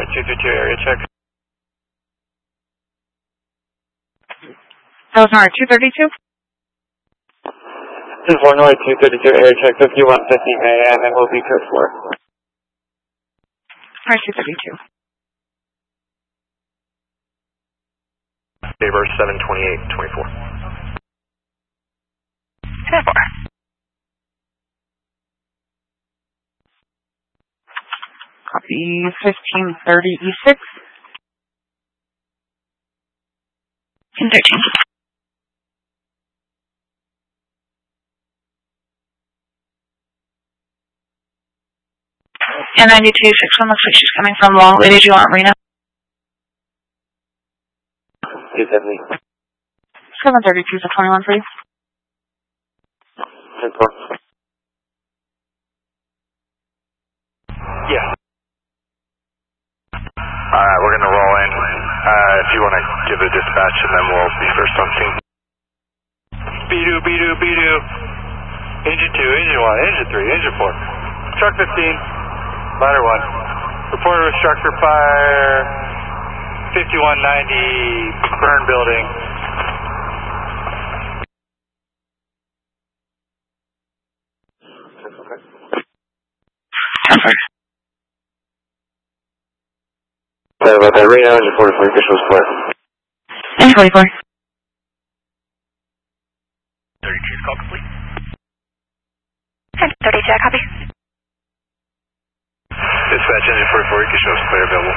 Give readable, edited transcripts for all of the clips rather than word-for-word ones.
232 area check. That was Norway 232? This is Norway 232 area check, 5150 AM, and we'll be code 4. Norway 232. Sabre 72824. 4. Copy 1530 E6. 1013. And 9261 looks like she's coming from Long Lady Juan Reno. 270. 732 is a 21 for you. 10-4. Yeah. Alright, we're going to roll in. If you want to give a dispatch and then we'll be first on scene. B2, Engine 2, Engine 1, Engine 3, Engine 4. Truck 15, ladder 1. Reported with structure fire, 5190, burn building. Sorry about that. Reno, Engine 44, official support. Engine 44. 32 is call complete. 32, I copy. Dispatch Engine 44, you can show us clear available.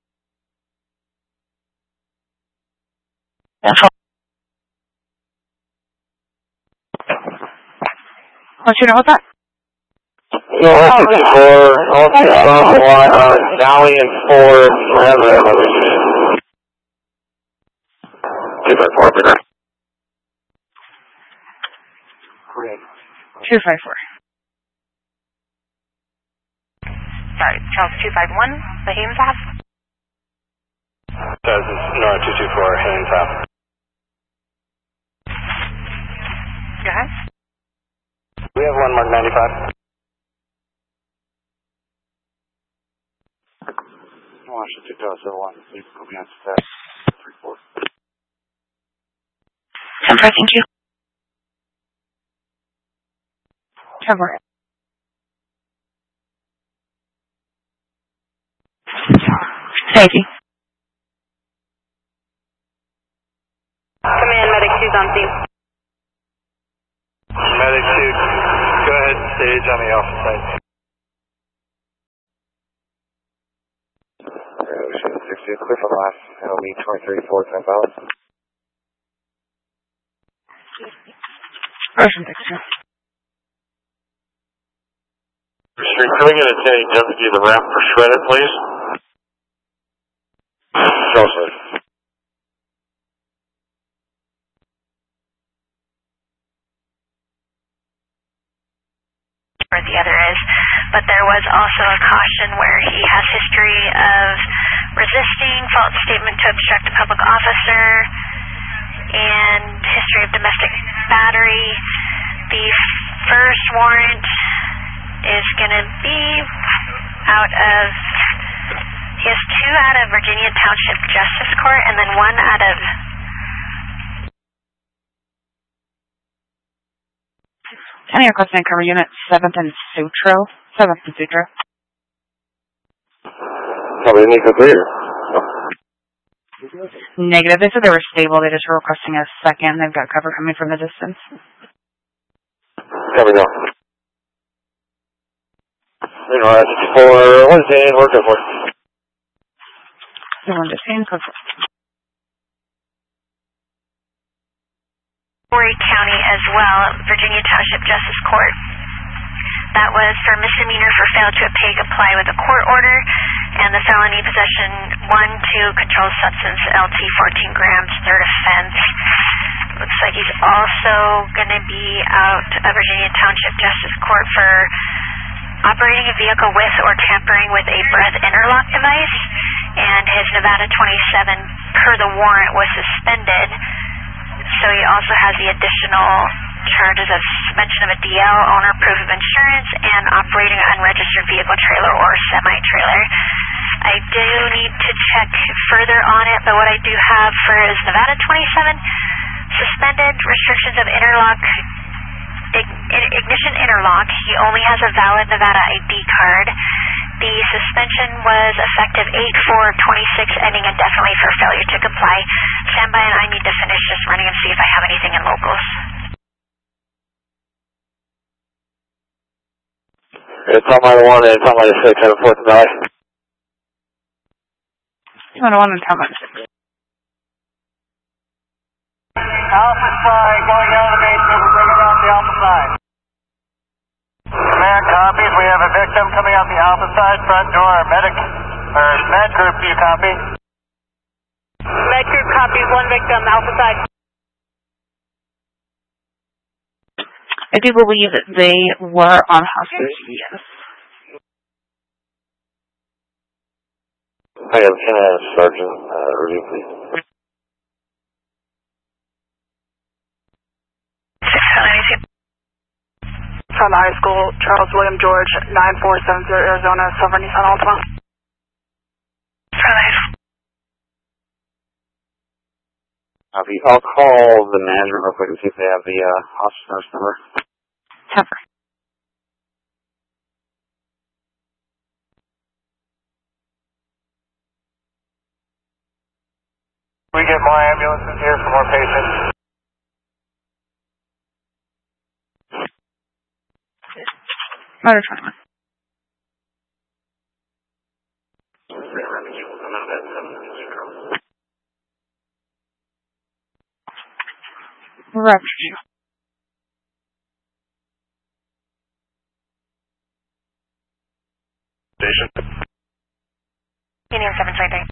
That's all. What's your name with that? No, Valley and Ford, whatever. 254. Great. 254. Sorry, Charles 251, the Hames Ave. Says it's Nora 224, Haynes Ave. Go ahead. We have one mark 95. Washington 2001. Please put me on set. 3-4. 10-4, thank you. 10-4. Thank you. Command Medic 2's on scene. Medic 2, go ahead and stage on the alpha site. Ocean 60, clear for last. LB 23-4, 10 balance. Ocean 62. Street, can we get a Teddy deputy the ramp for shredded, please? Joseph. Where the other is, but there was also a caution where he has history of resisting, false statement to obstruct a public officer, and history of domestic battery. The first warrant is going to be out of, he has 2 out of Virginia Township Justice Court and then 1 out of County requesting a cover unit 7th and Sutro. 7th and Sutro. Probably Nico 3. Negative. They said they were stable. They just were requesting a second. They've got cover coming from the distance. There we go. You know, that's for Wednesday, we're good for. The one just came. Horry County as well, Virginia Township Justice Court. That was for misdemeanor for failure to comply with a court order, and the felony possession 1, 2, controlled substance, LT 14 grams, third offense. Looks like he's also going to be out of Virginia Township Justice Court for operating a vehicle with or tampering with a breath interlock device, and his Nevada 27 per the warrant was suspended. So he also has the additional charges of suspension of a DL, owner, proof of insurance, and operating an unregistered vehicle trailer or semi-trailer. I do need to check further on it, but what I do have for is Nevada 27, suspended, restrictions of ignition interlock. He only has a valid Nevada ID card. The suspension was effective 8/4/26, ending indefinitely for failure to comply. Stand by and I need to finish just running and see if I have anything in locals. It's on my 1 and it's on my 6 at 4th and Valley. It's on 1 and Tom on 6. Alpha side, going down the main tube, we're bringing out the alpha side. Command copies, we have a victim coming out the alpha side, front door, med group, do you copy? Med group copies, 1 victim, alpha side. I do believe that they were on hostage, yes. I have Sergeant Rudy, please. From the high school, Charles William George, 9470 Arizona, Silver Nissan Altima. Copy. I'll call the management real quick and see if they have the hostage nurse number. Cover. We get more ambulances here for more patients. Motor 21. Rupture. Station. Union 723.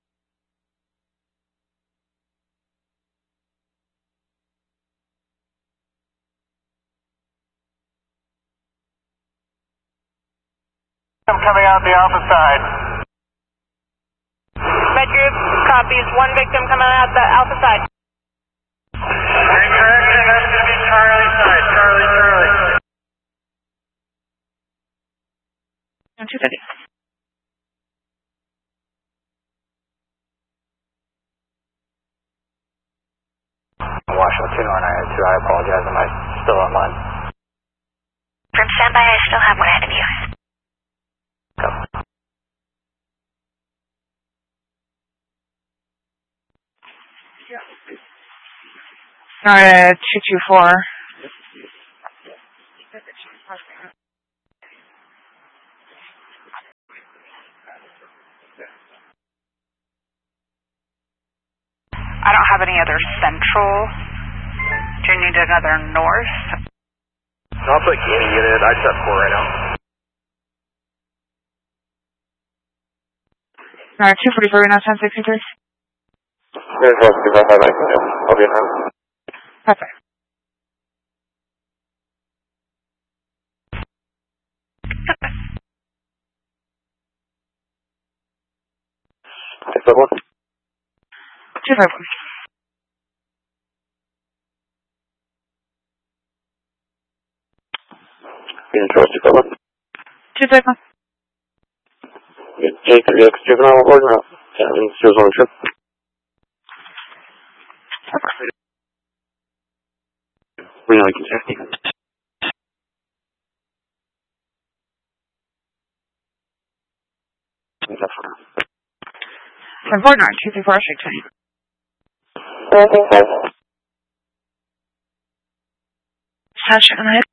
Coming out the alpha side. Med group copies, 1 victim coming out the alpha side. Correction, that's going to be Charlie side. Charlie. 230. Washington 20902, I apologize, am I still online? From standby, I still have one ahead of you. Go. Alright, 224. I don't have any other central. Do you need another north? I'll take any unit. I just have 4 right now. Alright, 244, now 1063. I'll be in now. Perfect. Take that one. 251. Being charged to cover. 251. Jake, are you juvenile board or not? Yeah, she was on a trip. Really consistent. From 49, 234, shake 20. Sasha and I.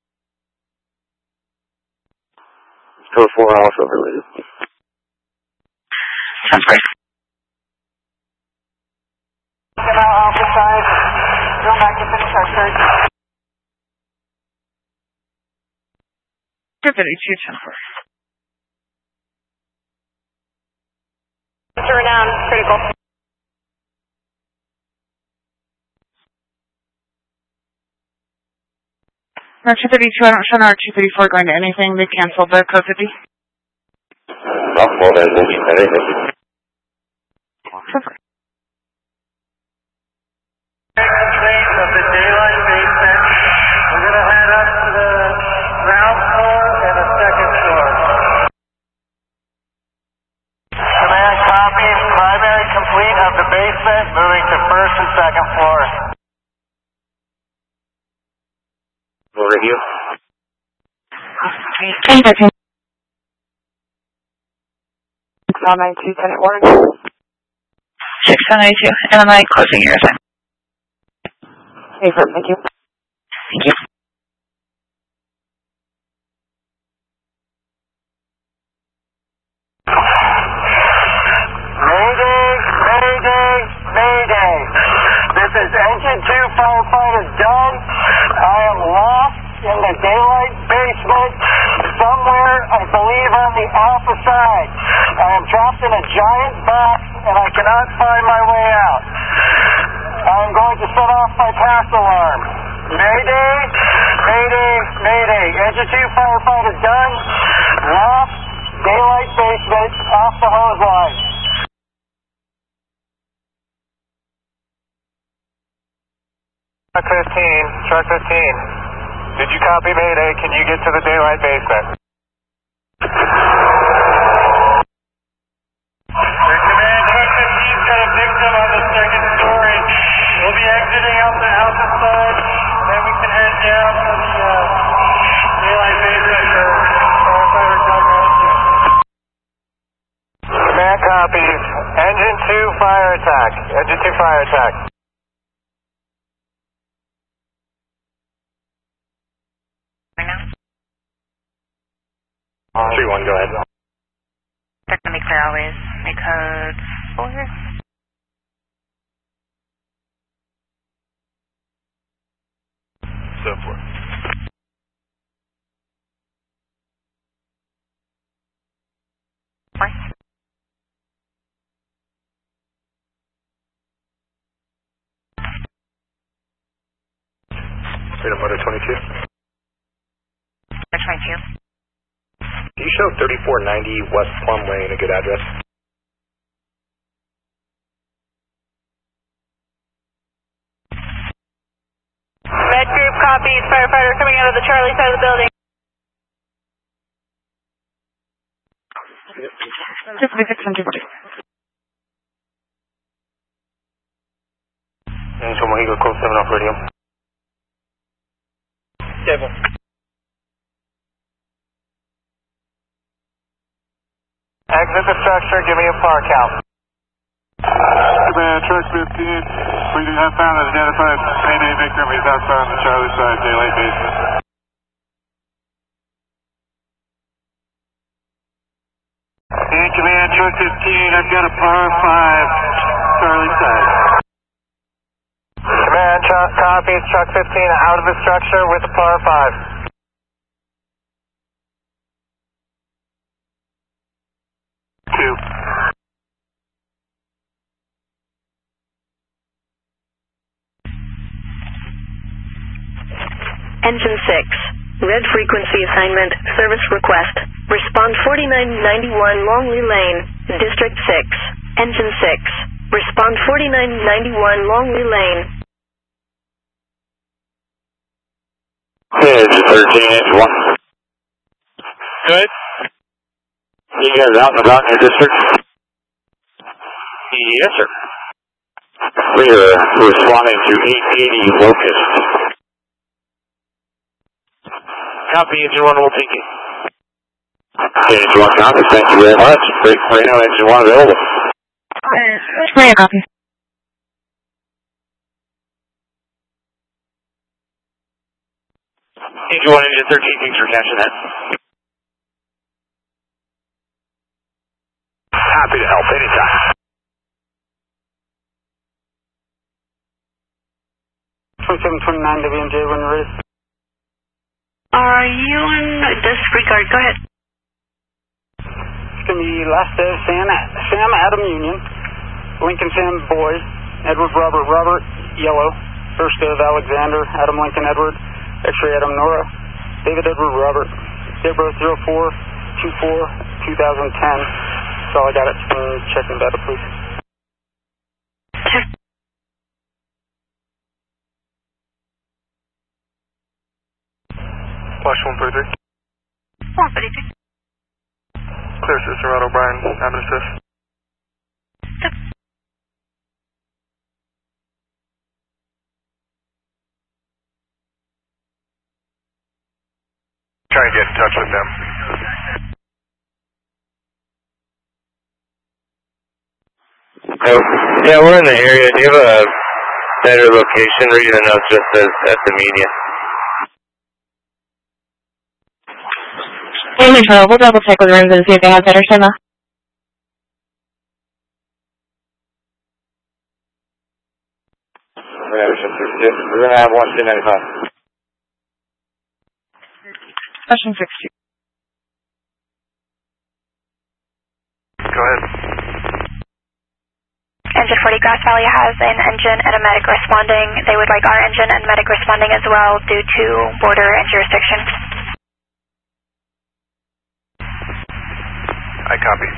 Code 4 hours overlaid. Sounds great. Come out off the side. Go back to finish our search. 252, 10-4. Turn down, critical. No, 232, I don't show no 234 going to anything. They canceled the code 50. Well, then we'll be ready. Perfect. Of the daylight basement. We're going to head up to the ground floor and the second floor. Command copy. second floor. We'll review. 1013. 992, Tenant Warren. 6192, MMI closing your assignment. Thank you. Thank you. Mayday. This is Engine 2 Firefighter Doug. I am lost in the daylight basement somewhere, I believe on the alpha side. I am trapped in a giant box and I cannot find my way out. I am going to set off my pass alarm. Mayday. Engine 2 Firefighter done. Lost, daylight basement, off the hose line. Truck 15. Did you copy Mayday? Can you get to the daylight basement? Command, Truck 15's got a victim on the second story. We'll be exiting out the alpha side, and then we can head down to the daylight basement for firefighter Doug Rankin. Command copies. Engine 2 fire attack. Engine 2 fire attack. 3-1, go ahead. They're going to be clear always. Make code 4. So forth. Freedom Motor 22. 22. Do you show 3490 West Plum Lane a good address? Red group copies. Firefighter coming out of the Charlie side of the building. And so Mohigo code 7 off radio. Devil. Exit the structure, give me a par count. Command, Truck 15. We do have found an identified Mayday victim. He's outside on the Charlie side, daylight basement. And Command, Truck 15, I've got a par 5, Charlie side. Command, copies, Truck 15 out of the structure with a par 5. Engine 6, red frequency assignment, service request. Respond 4991 Longley Lane, District 6. Engine 6, respond 4991 Longley Lane. Hey, Engine 13, Engine 1. Good. You guys out and about in your district? Yes, sir. We are responding to 880 Locust. Copy, Engine 1, we'll take it. Okay, Engine 1, copy. Thank you very much. Right now, Engine 1 available. Bring a copy. Engine 1, Engine 13, thanks for catching that. Happy to help anytime. WNJ when you're ready. Are you in disregard? Go ahead. It's going to be last day of Sam Adam Union, Lincoln Sam Boy, Edward Robert Yellow, first of Alexander, Adam Lincoln Edward, X-ray Adam Nora, David Edward Robert, Deborah 0424 2010. That's all I got. It's been checking data, please. Check. Flash 133. 133. Clear, Sister Rod O'Brien, Admin Assist. touch with them. Yeah, we're in the area. Do you have a better location? Reading the notes just says at the median. We'll double check with rooms and see if they have better signal. We're going to have 1295. Question 62. Go ahead. Engine 40 Grass Valley has an engine and a medic responding. They would like our engine and medic responding as well due to border and jurisdiction. I copy.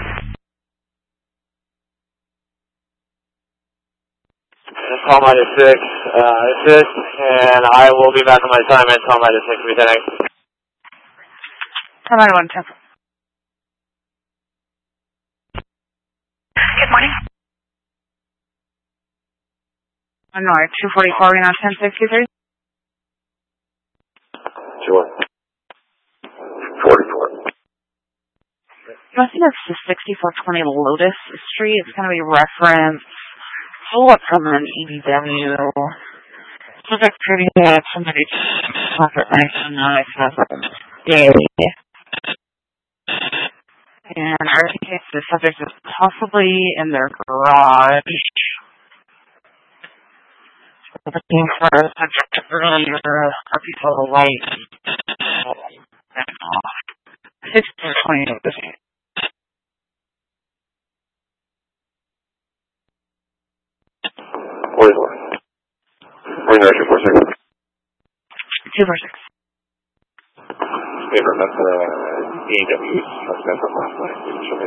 Call minus 6, assist, and I will be back on my time at call minus 6, Lieutenant. Come on, 110. Good morning. North, 244, we know 1063. Sure. 44. I think it's the 6420 Lotus Street. It's going to be referenced. Pull up from an EDW. Subject pretty bad. Somebody confirmation. Yeah. And I think the subject is possibly in their garage. Looking for a subject earlier. Are people light? 1620 Lotus Street. What is one? We're in 246. 246. Paper, that's EAWs. That's from last night.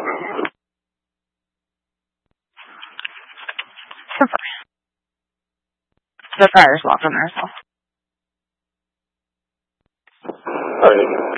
Super. The fire's locked on there, so. Alright.